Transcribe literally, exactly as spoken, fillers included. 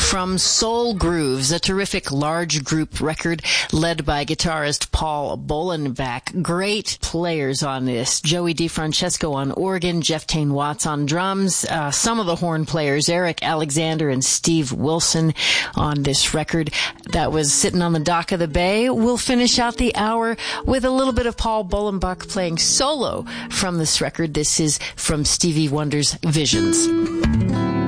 From Soul Grooves, a terrific large group record led by guitarist Paul Bolenbach. Great players on this. Joey DeFrancesco on organ, Jeff Tain Watts on drums, uh, some of the horn players, Eric Alexander and Steve Wilson on this record that was sitting on the dock of the bay. We'll finish out the hour with a little bit of Paul Bolenbach playing solo from this record. This is from Stevie Wonder's Visions.